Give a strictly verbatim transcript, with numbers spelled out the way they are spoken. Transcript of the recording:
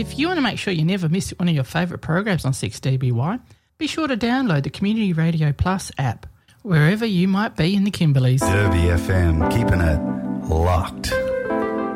if you want to make sure you never miss one of your favourite programs on six D B Y, be sure to download the Community Radio Plus app, wherever you might be in the Kimberleys. Derby F M, keeping it locked.